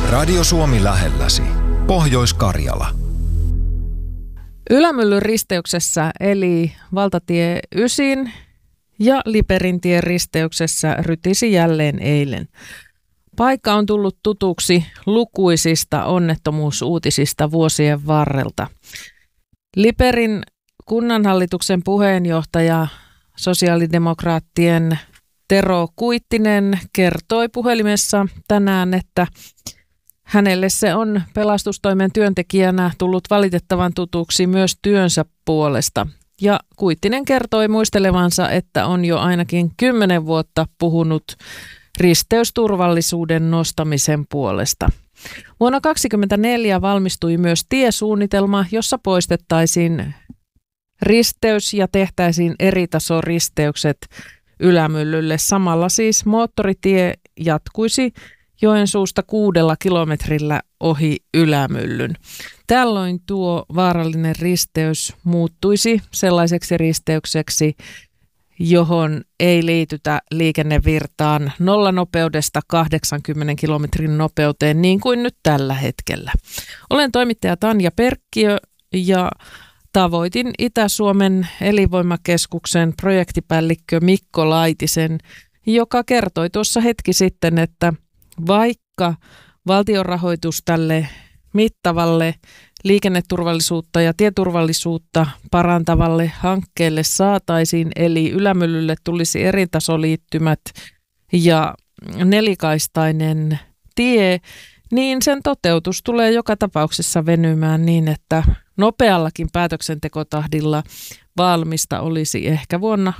Radio Suomi lähelläsi. Pohjois-Karjala. Ylämyllyn risteyksessä eli valtatie 9 ja Liperintien risteyksessä rytisi jälleen eilen. Paikka on tullut tutuksi lukuisista onnettomuusuutisista vuosien varrelta. Liperin kunnanhallituksen puheenjohtaja, sosiaalidemokraattien Tero Kuittinen kertoi puhelimessa tänään, että hänelle se on pelastustoimen työntekijänä tullut valitettavan tutuksi myös työnsä puolesta. Ja Kuittinen kertoi muistelevansa, että on jo ainakin 10 vuotta puhunut risteysturvallisuuden nostamisen puolesta. Vuonna 2024 valmistui myös tiesuunnitelma, jossa poistettaisiin risteys ja tehtäisiin eritasoristeyykset Ylämyllylle. Samalla siis moottoritie jatkuisi Joensuusta 6 kilometrillä ohi Ylämyllyn. Tällöin tuo vaarallinen risteys muuttuisi sellaiseksi risteykseksi, johon ei liitytä liikennevirtaan nollanopeudesta 80 kilometrin nopeuteen niin kuin nyt tällä hetkellä. Olen toimittaja Tanja Perkkiö ja tavoitin Itä-Suomen elinvoimakeskuksen projektipäällikkö Mikko Laitisen, joka kertoi tuossa hetki sitten, että vaikka valtion rahoitus tälle mittavalle liikenneturvallisuutta ja tieturvallisuutta parantavalle hankkeelle saataisiin, eli Ylämyllylle tulisi eritasoliittymät ja nelikaistainen tie, niin sen toteutus tulee joka tapauksessa venymään niin, että nopeallakin päätöksentekotahdilla valmista olisi ehkä vuonna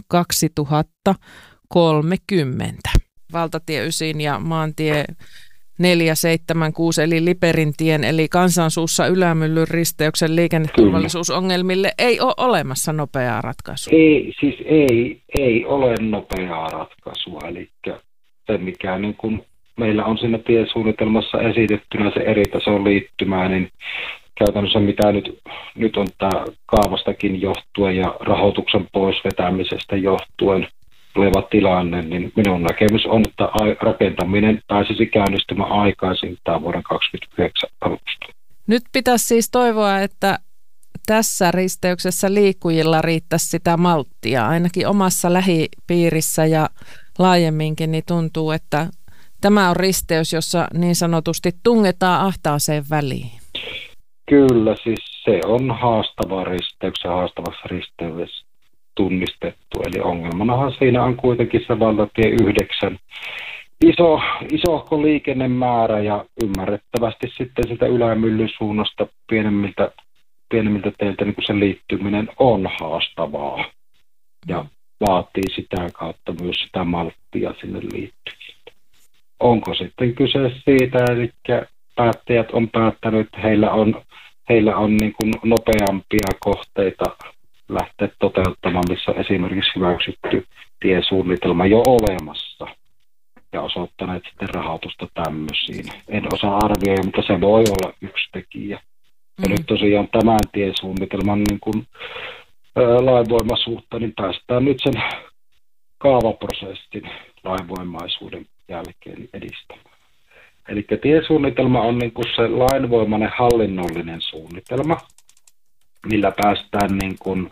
2030. Valtatie 9 ja maantie 476 eli Liperintien eli Kansansuussa Ylämyllyn risteyksen liikenneturvallisuusongelmille ei ole olemassa nopeaa ratkaisua. Ei ole nopeaa ratkaisua. Eli se mikä niin kun meillä on siinä tiesuunnitelmassa esitettynä se eritason liittymää, niin käytännössä mitä nyt on tämä kaavastakin johtuen ja rahoituksen pois vetämisestä johtuen oleva tilanne, niin minun näkemys on, että rakentaminen pääsisi käynnistymään aikaisintaan vuoden 2029 alusta. Nyt pitäisi siis toivoa, että tässä risteyksessä liikkujilla riittäisi sitä malttia. Ainakin omassa lähipiirissä ja laajemminkin niin tuntuu, että tämä on risteys, jossa niin sanotusti tungetaan ahtaaseen väliin. Kyllä, siis se on haastava risteys ja haastavassa risteydessä tunnistettu. Eli ongelmanahan siinä on kuitenkin se valtatie 9 isohko liikennemäärä ja ymmärrettävästi sitten sitä Ylämyllyn suunnasta pienemmiltä teiltä niin se liittyminen on haastavaa ja vaatii sitä kautta myös sitä malttia sinne liittymiseen. Onko sitten kyse siitä, eli päättäjät on päättänyt, että heillä on niin kuin nopeampia kohteita lähteä toteuttamaan, missä on esimerkiksi hyväksytty tiesuunnitelma jo olemassa ja osoittaneet sitten rahoitusta tämmöisiin. En osaa arvioida, mutta se voi olla yksi tekijä. Ja nyt tosiaan tämän tiesuunnitelman niin kuin, lainvoimaisuutta, niin päästään nyt sen kaavaprosessin lainvoimaisuuden jälkeen edistämään. Eli tiesuunnitelma on niin kuin se lainvoimainen hallinnollinen suunnitelma, millä päästään niin kuin,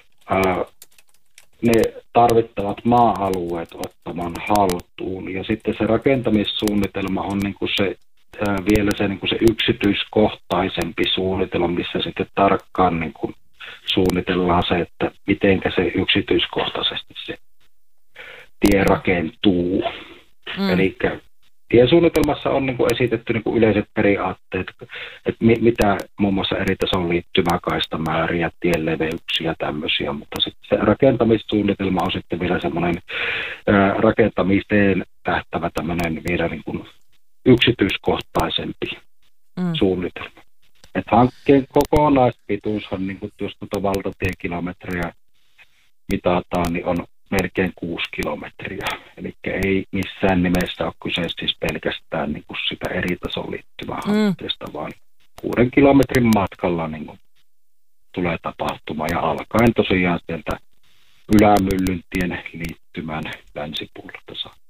ne tarvittavat maa-alueet ottamaan haltuun. Ja sitten se rakentamissuunnitelma on niin kuin se, vielä se, niin kuin se yksityiskohtaisempi suunnitelma, missä sitten tarkkaan niin kuin suunnitellaan se, että miten se yksityiskohtaisesti se tie rakentuu. Eli tiesuunnitelmassa on niin kuin esitetty niin kuin yleiset periaatteet, että mitä muun muassa eri tason liittymäkaistamääriä, tien leveyksiä ja tämmöisiä, mutta sitten se rakentamissuunnitelma on sitten vielä semmoinen rakentamiseen tähtävä tämmöinen vielä niin kuin yksityiskohtaisempi suunnitelma. Että hankkeen kokonaispituushan, niin kuin jos tuota valtatiekilometriä mitataan, niin on melkein 6 kilometriä. Eli ei missään nimessä ole kyse siis pelkästään niin kuin sitä eri tason liittyvää hankkeesta, vaan 6 kilometrin matkalla niin kuin tulee tapahtuma. Ja alkaen tosiaan sieltä Ylämyllyn tien liittymän länsipuolelta